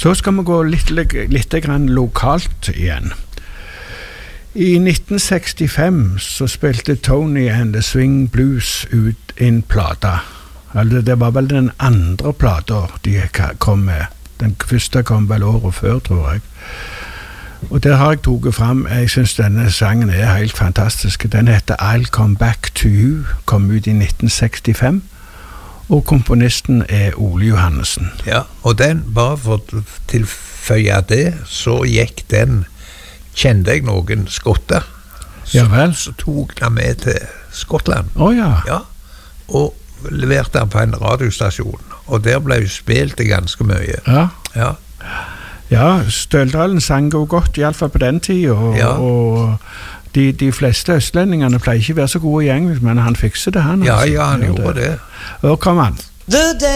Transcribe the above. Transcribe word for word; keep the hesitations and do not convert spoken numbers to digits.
Så skal vi gå litt, litt grann lokalt igjen. I nitten sekstifem så spilte Tony and the Swing Blues ut en plata. Altså, det var vel den andre plata de kom med. Den første kom vel året før, tror jeg. Og der har jeg toget frem. Jeg synes denne sangen er helt fantastisk. Den heter I'll Come Back to You, kom ut i nitten sekstifem. Og komponisten er Ole Johannessen. Ja, og den, bare for å tilføye det, så gikk den, kjente jeg noen skotter, ja, vel. Så, så tok den med til Skottland. Å ja. Ja, og leverte den på en radiostasjon, og der ble jo spilt det ganske mye. Ja. Ja. Ja, Støldalen sang jo godt, i alle fall på den tiden, og, ja. og de, de fleste østlendingene pleier ikke å være så gode i engelsk, men han fikser det, han. Ja, altså. ja, han gjorde det. Og kom han.